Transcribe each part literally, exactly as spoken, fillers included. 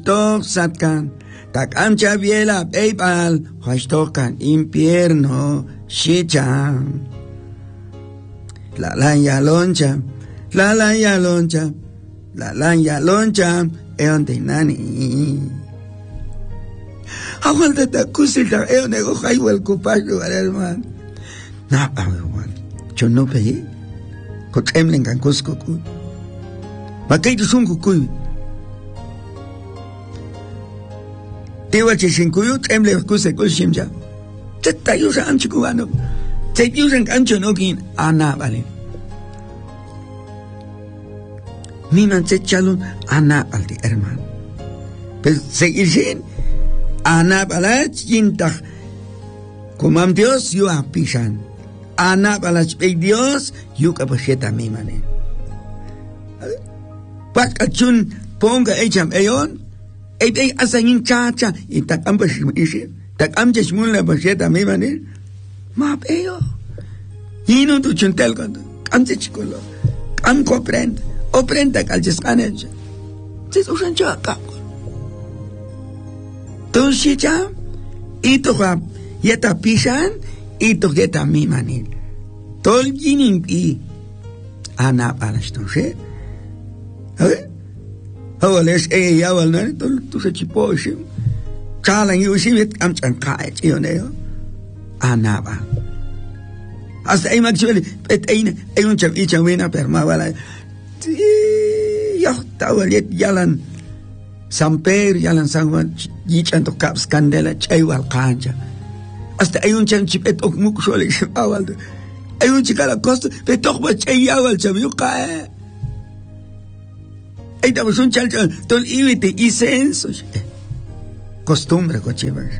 Tok satkan, tak ancha biela PayPal, hashtokan infierno, shichan. La lanya loncha, la lanya loncha, la lanya loncha, eonte nani. Aguanta ta kusita eonego haywel kupasho hermano. Na awan, chono peye, kotemlen kan kuskoku. Makay tusungu kuy. Tewa chishinkuyu temle kuse kushimja. Teta yusa anchi cubano. Te yusan ancho no kin ana vale. Miman se chalun ana aldi hermano. Pero seguir ana balach yintach. Comam Dios yu apishan. Ana balach pe Dios yu kapasheta mimane. Pakachun ponga echam eyon. Ey ey asayin chacha y takam bashmishi takam jashmun la basheta me mane ma peyo yino tu chuntel kan am chikolo am ko prend o prenda kal jeskanenja tis usan chaka to shicha ito ha yeta pishan ito geta me mane tol yinin pi ana palashton she eh Hawales eh yawal na to to sa chiposhim. Chalang yusimit am chan kaet yoneo. Anaba. As ay magsueli et ay ay un cham icham wena per mawala. Yo tawalet yalan samper yalan sangwan yichan to caps candela chaywal kanja. As ay un cham chip et ok muksoli awal. Ay un chikala costo pe tokba chay yawal cham yuka. Ahí estamos un chal chal, todo ibite y censo. Costumbre, cochivas.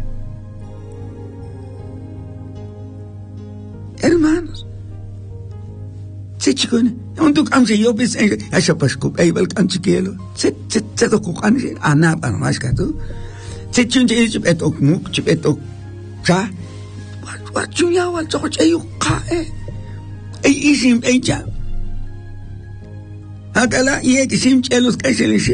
Hermanos. Se chicone, un tuk amse yo pis, asha pascup, ay bal kan chiquelo. Se, se, se to kukan, anap, anmas ka tu. Se chun che chip etok muk, chip etok cha. Wat, wat chun yawal, chok chayu ka eh. Ay isim, ay cha. Akala ye kisim chelos kashelishe.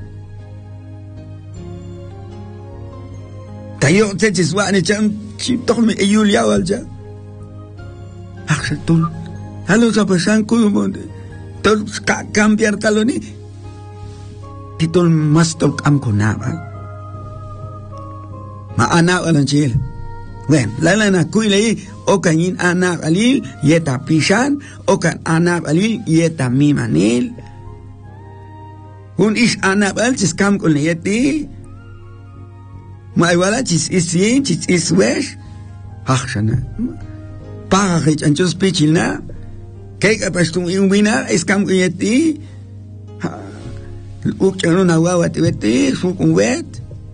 Tayo tetis wa ni cham chim tokme eyul yawal ja. Akhatul. Halo sa pasan kuyo monde. Tol ka cambiar taloni. Titol mastol kam kunaba. Ma ana walan chil. Wen, lala na kuyle o kanin ana alil yeta pishan o kan ana alil yeta mimanil. Un ish anabal chis kam kul yeti. Ma wala chis isien chis iswesh. Achshana. Para rich anchos pichilna. Kay kapastung iumina is kam kul yeti. Uk chano na wawa tiweti sukung wet.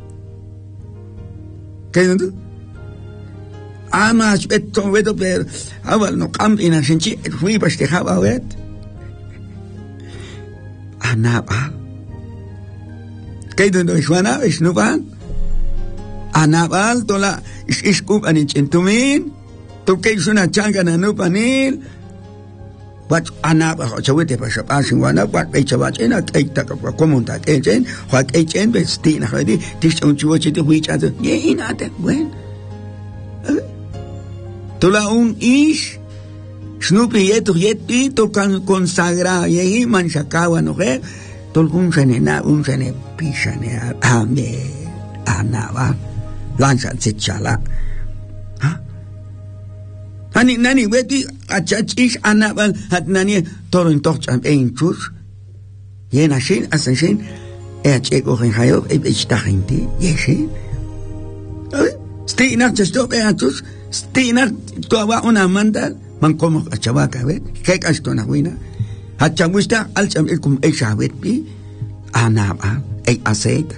Kay nando? Ama chbet ton weto per awal no kam ina shinchi fui pastehaba wet. Anabal. Kay doon iswana isnuban anabal tola is iskup anin chentumin to kay suna changa na nupanil wat anaba chawete pa sa pasin wana wat pay chawa chena kay ta ka komunta kay chen wa kay chen be stina khadi tis un chuo chite hui cha ye inate wen tola un is snupi yeto yeti to kan consagra ye man shakawa no he tol un senena un sene pisane ame anaba lanza chala ha ani nani weti achachis anaba hat nani toron toch am ein chus yena shin asen er chego gen hayo e bechtahinti yeshi stina chestop er chus stina towa una mandal man como achabaca vet que castona wina hachamusta alcham ilkum e shabet bi anaba e aceite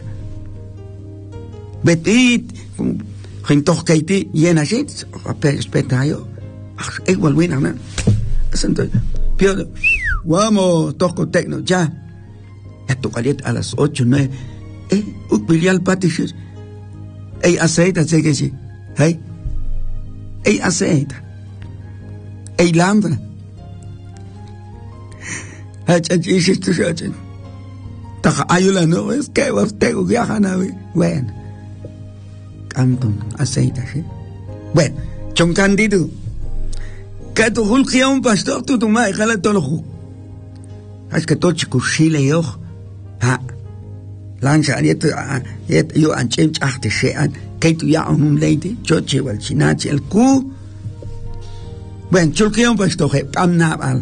betit hintoch kaiti yena shit spetayo ach e walwina na santo pio vamos toco tecno ya esto caliente a las ocho nueve eh ukbilial patishir e aceite se que sí hey e aceite e lambra hachan isis tu hachan Taja ayula no es que vos te viajan a ver. Bueno. Canton aceite, ¿sí? Bueno, choncandido. Que tu hulkia un pastor tu tu mai jala todo lo. Es que todo chico chile yo. Ha. Lancha yet yet yo an chem chachte shean. Que tu ya un lady, choche wal chinachi el ku. Bueno, chulkia un pastor he camnabal.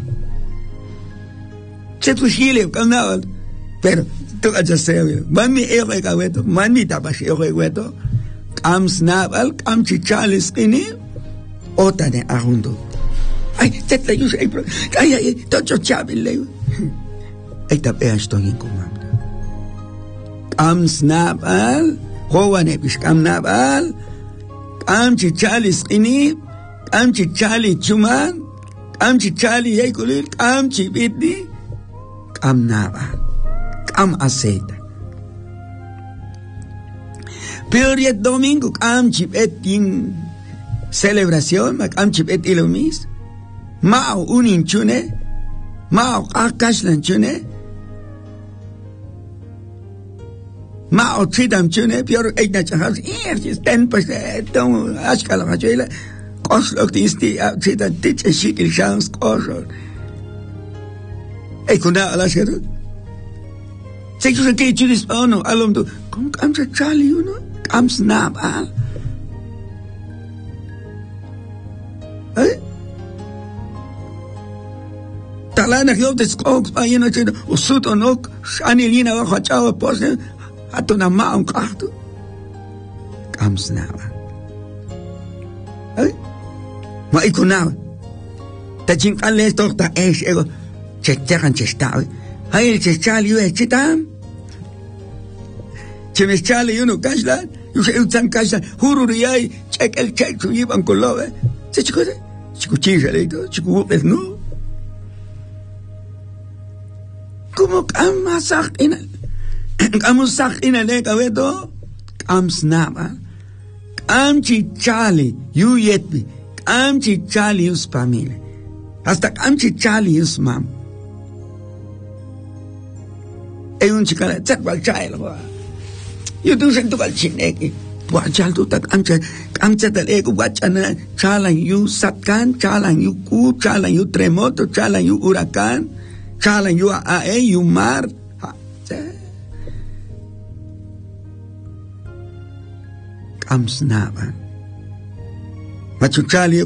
Che tu chile camnabal. Pero tú ya sabes, mami ego gaweto, mami tapas ego gaweto. Am snabal, am chichales ini, otane ahundo. Ay, te te yo sei, ay ay, tocho chabile. Ay tap e estoy en comando. Am snabal, jowane bis am nabal, am chichales ini, am chichali chuman, am chichali yekulir, am chibidi, am nabal, am aceite. Pero el domingo, am chipet in celebración, am chipet ilumis, mao unin chune, mao akashlan chune, mao chidam chune, pero ella chahas, y ten pues, ton ashkala machuela, koslok tisti, chidan tich shikil shans kosol. Ey kuna alashero. Zeg je que chudis ono, alom do, kom am chali uno. Am snap al. Eh? Talana yo de skok pa yeno chido usut onok shani lina wa chawa pose atona ma un kartu. Am snap. Eh? Ma ikuna. Ta chin alle sto ta es ego. Chechagan chestawi. Hay el chechali yo chitam. Chemechali uno kashlan. Yo sé un casa, jururiay, check el check, su iban con lo, ¿eh? ¿Se chico de? Chico chingaleito, chico es no. ¿Cómo cam sak ina? Cam sak ina le cabeto? Cam snaba. Cam chichali, you yet be. Cam chichali us familia. Hasta cam chichali us mam. Hay un chicala, check al child, yo tu sento kal chineki wachal tu tak amcha amcha tal ego wachana chalan yu satkan chalan yu ku chalan yu tremoto chalan yu huracán chalan yu a e yu mar amsnaba machuchali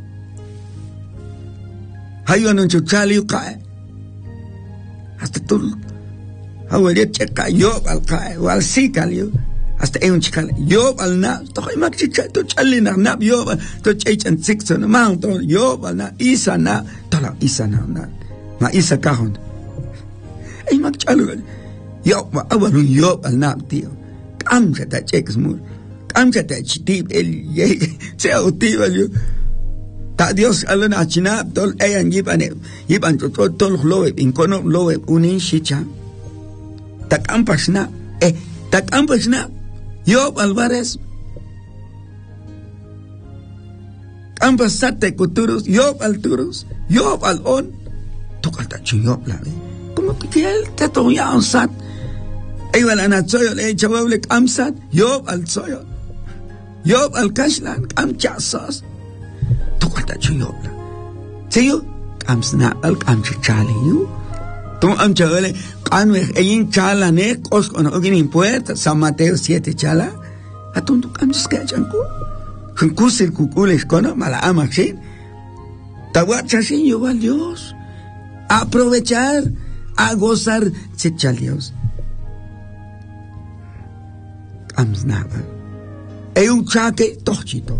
hayo no chuchali ka hasta tu Abuelo checa yo al cae o al sí calió hasta hay un chical yo al na to hay más chicha to chalina na yo to chechan six on mount yo al na isa na to la isa na na ma isa kahon hay más chalo yo abuelo yo al na tío cam se ta cheques mu cam se ta chitip el ye se tío yo ta Dios alona china tol ayan yipane yipan to tol loe in kono loe unin chicha tak ampas na eh tak ampas na yo Alvarez ampas sate kuturus yo alturus yo al on tu kata yo la como que él te toya on sat ay wala na soyo le chabable amsat yo al soyo yo al kashlan am chasas tu kata yo la seyo amsna al am chali you tu am chavale kan we ein chala ne kos kono ogin impuerta San Mateo siete chala atun tu kan skachan ku kun kusir kukules kono mala amaxin tawacha sin yo al Dios aprovechar a gozar se chal Dios amsnaba hay un chaque tochito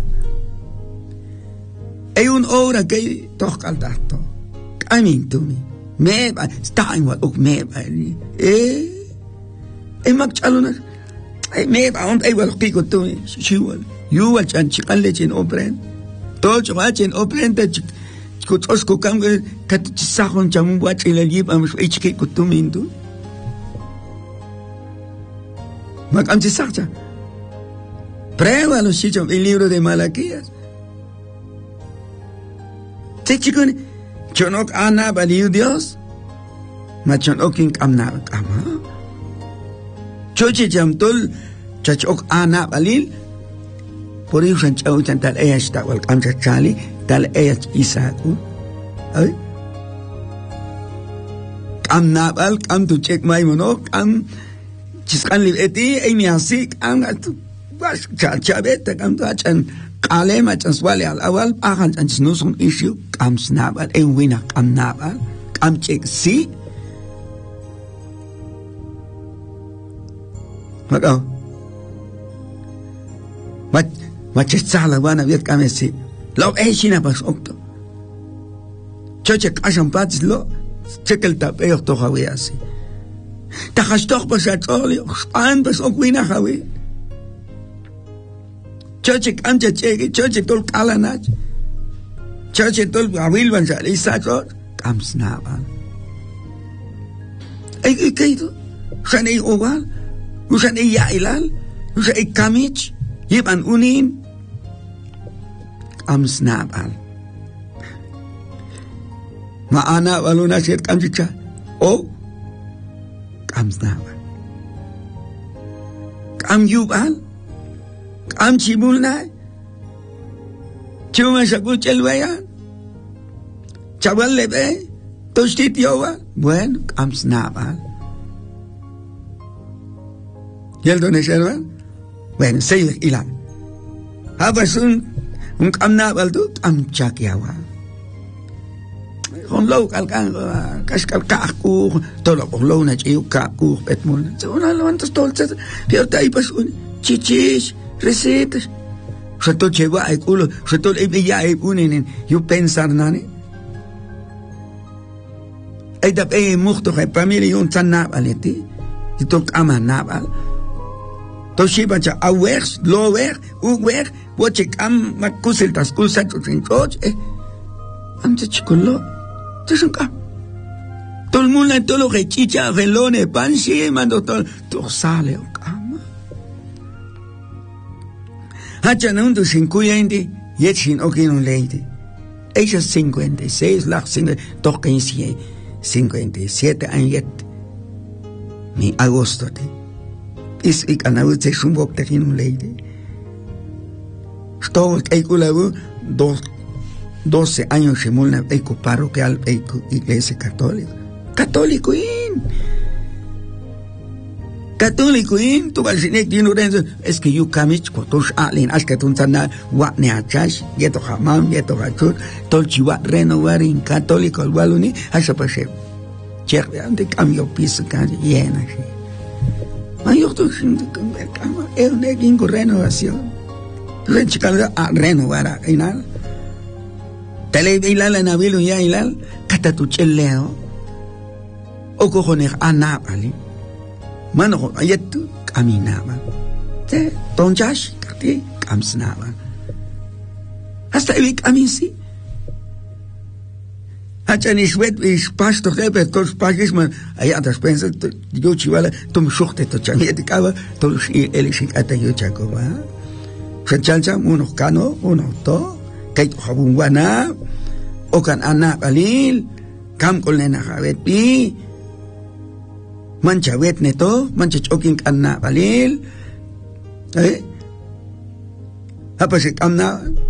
hay un hora que tochkaldato kamin tumi me sta in wat ook me eh e mag chalo na ay me ba on ay wal kiko to shiwal you wal chan chikan lechin opren to chwachin opren ta ko tos ko kam ka tsakon chamu wat ila lib am ich ke ko to mindu mag am tsakcha prueba los chichos el libro de Malaquías te chikon chonok ana baliu Dios machonok in kamna kama choche chamtol chachok ana balil por eso han chau tal ella está wal kam chali tal ella isaku ay kam na bal kam tu check mai mono kam chiskan li eti ay mi asi kam tu was cha cha beta kam tu achan qale ma chan swali al awal ahan chan snusun issue kam snabal en wina kam nabal kam check si Maka, mat macet salah wana viet kami si, lo eh sini pas okto, cocok asam patis lo, cekel tap eh okto hawi asi, takas tok pas atoli, span pas okwina hawi, cocok amca ceki, cocok tol kalanaj, cocok tol awil bangsa lisa cocok, kam snaban, eh eh kayu, sana iowal. Usan iya ilal, usan ikamich, yipan unin, kam snabal. Maana waluna sir kam chicha, o kam snabal. Kam yubal, kam chibulna, chuma sakuchel waya, chabal lebe, tostit yowa, bueno, kam snabal. ¿Y el don es hermano? Bueno, seis ilan. Habas un, un camnabal tu, am chakiawa. Con low calcan, cascal cacu, todo con low na chiu cacu, petmul. Se una levantas tolzas, pero te hay pas un chichis, recetas. Se todo lleva el culo, se todo el ya hay unen, yo pensar nane. Hay da pe mucho que familia un tanabal eti, y todo ama nabal. Toshiba cha awer, lower, uwer, woche kam makusil tas kusa tu trincoch, eh. Ante chicolo, tishunka. Todo el mundo todo lo que chicha, relone, pan, sí, mando todo, todo sale o cama. Hacha no tu cincuya indi, yetsin okino leide. Ella cincuenta y seis, la cincuenta y siete, cincuenta y siete años, mi agosto te. Is ik aan het seizoen ook tegen een leden. Stel ik eikulabu dos doce años se mulna eiku parroquial eiku iglesia católica. Católico in. Católico in tu vas nek dino renzo es que yo kamich kotosh alin as que tun sana wa ne achash yeto hamam yeto hachur tol chiwa renovar in católico al waluni asa pase. Cherbe ante cambio piso kan yena. Mayor tu gente que me cama, es una gingo renovación. Renchicalga a renovar a inal. Tele ilal en avilu ya ilal, kata tu cheleo. O cojones a napali. Mano ayetu caminaba. Te tonjash kati kamsnaba. Hasta el camisi. Hacha ni schwet is pastor de tos pages man allá das pensa yo chivala tum schuchte to chamiet kaba to el shikata yo chakoba chanchancha uno kano uno to kai to habun wana o kan ana balil kam kolena habet pi mancha wet neto mancha choking anna balil eh apa se kamna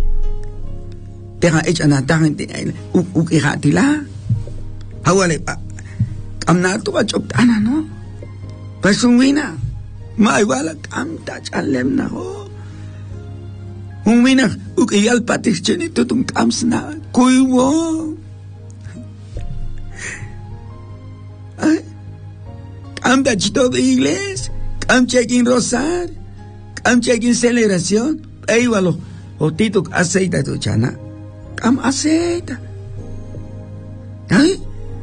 Tega ich ana tangen uk uk iratila. Hawale pa. Amna to ba chop ana no. Pasungwina. Mai wala kam ta chalem na ho. Ungwina uk iyal patis cheni tutum kamsna. Kuiwo. Kam da chito de iglesia. Kam checking rosar. Kam checking celebración. Ey walo. O tituk aceita tu chana. Am aceita. ¿Ay?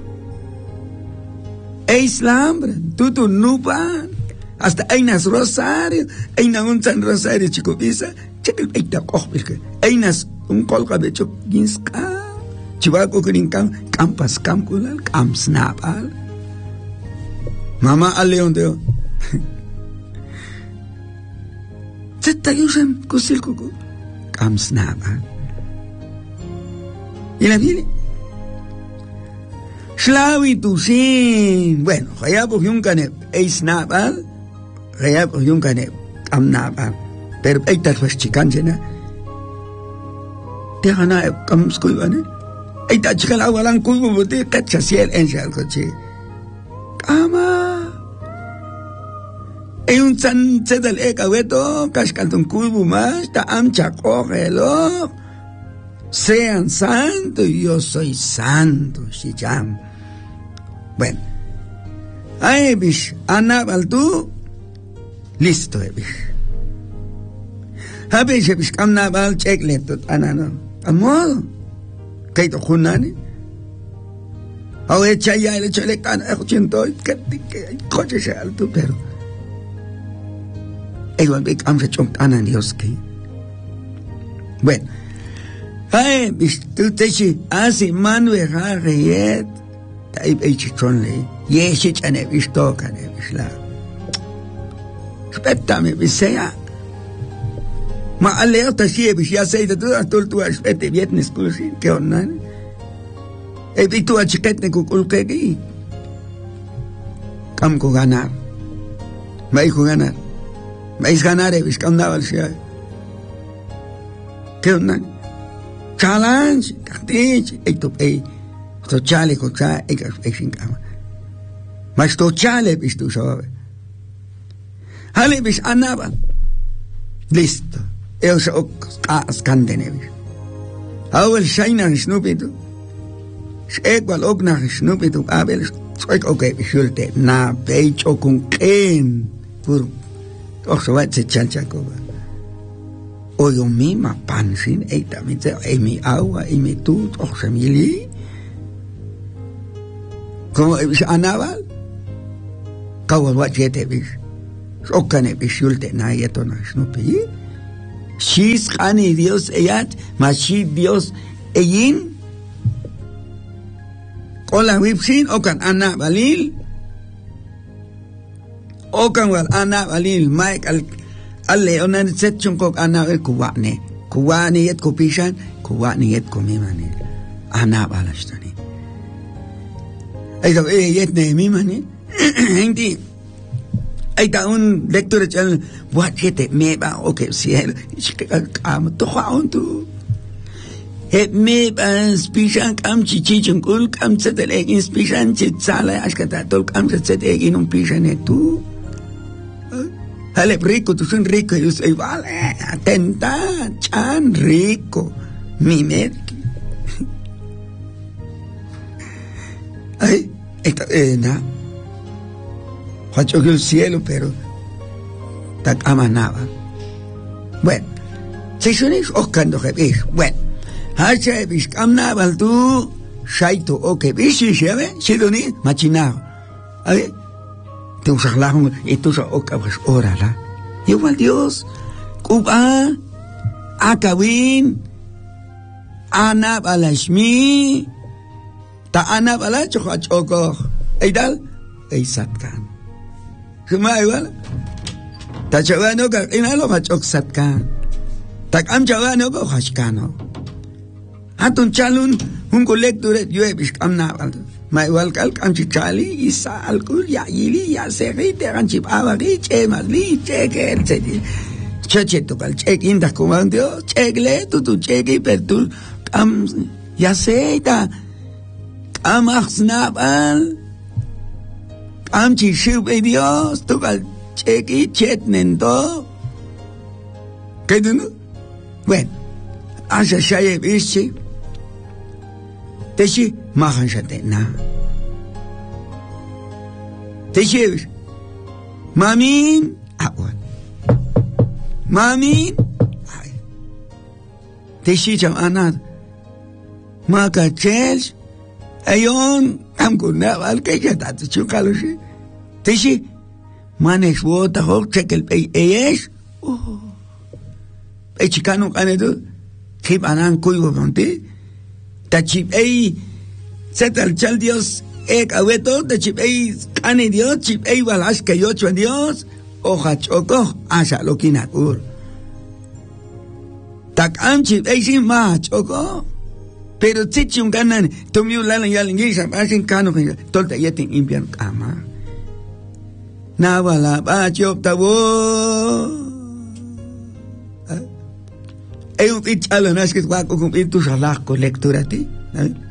Islam, tutu nupan. Hasta einas rosario. Eina un san rosario chico pisa. Chekel eita kohbilke. Einas un kolka de chok ginska. Chivaco kirinkam. Kampas kamkulal. Kam snapal. Mama al león deo. Zeta yusem kusil kuku. Kam snapal. ¿Y la Biblia? Slavi tu sin. Bueno, allá porque un cane es nabal, Reya pues yung kane amnaba. Pero ay tatwas chikan sina. Te hana kam skuy bane. Ay ta chikal awalan kuy mo buti katsa siel enshal kochi. Kama. Ay un san sedal eka weto kashkal tun kuy bumas ta amcha kogelo. Sean santos, yo soy santo, Shijam. Bueno, ay, bish, anabal tú, listo, bish. Habish, bish, anabal, checklet, anano, amor, que to junani. Awe chaya, le chale can, echinto, que que coche se alto, pero. Igual big am se chom anan Dios que. Bueno. Ay, tú te dices, así Manuel Harriet, ahí he dicho chonle, y he dicho en el visto, que en el visla. Espérame, visea. Ma alerta si he visto, ya sé, de todas tú tú has vete viernes, cursi, ¿qué onda? He visto a chiquete con culquegui. Cam con ganar. Me dijo ganar. Me dijo ganar, he visto que andaba al cielo. ¿Qué onda? Challenge, cartinch, ik top e. Sto chale con cha, ik ik sin kama. Maar sto chale bist du so. Hale bis anaba. Listo. Eu so ok skandinavisch. Awel shaina snupitu. Ek wel ook naar snupitu abel. Ik ook even schulte na beach ook een ken. Voor toch zo wat se chancha koba. O yo misma pansin, y también en mi agua, y mi tut, o se mi li. Como es anabal, kawal wat jete bis. O kane bisulte na yeto na snupi. Shis kani Dios eyat, mashi Dios eyin. Kola wipsin, o kan anabalil. O kan wal anabalil, Mike al alle onan set chungkok ana e kuwane kuwane yet kopishan kuwane yet komimani ana balastani ay da e yet ne mimani hindi ay da un lector chal what yet me ba okay cielo am to haun tu het me ba spishan kam chichichun kul kam setel egin spishan chitsala askata tol kam set egin un pishan tu. Dale, rico, tú son rico. Y yo soy, vale, atenta, chan, rico. Mi médico. Ay, esta, eh, na. Facho que el cielo, pero. Tak amanaba. Bueno, se sonis oscando que ves. Bueno, hacha vis camnaba tú, shaito, o que vis, y se ve, si lo ni, machinado. A ver. Te usas la y tú usas ocabas órala. Igual Dios, Cuba, Akawin, Ana Balashmi, Ta Ana Balacho, Hachoko, Eidal, Eisatkan. Suma igual. Ta Chavano, Inalo, Hachok Satkan. Ta Am Chavano, Hachkano. Hatun Chalun, un colector, yo he visto Amnabal. Ma igual kal kan chichali isa alkul ya yili ya seri te kan chip awari che magli che ke el che che che to kal che inda comando che gle tu tu che ki per tu am ya seita am axnabal am chi shu be Dios tu kal che ki chet nendo que tu no bueno asa shaye bishi teshi mahan shate na teshi mamin awan mamin ay teshi jam anad maka chels ayon am kunna al que ya ta chukalo shi teshi manex wota hok chekel pay es oh e chicano kanedo tip anan kuigo monte ta chip ei setal chal Dios ek aweto ta chip ei kane Dios chip ei balas que yo chon Dios oja choko asa lokina ur tak am chip ei sin ma choko pero chichun ganan tomiu lalan yalan gisa asin kano tolta yetin impian kama Navala bacho tabo. Hay un pichalo, no es que va con tu salaco lectura ti.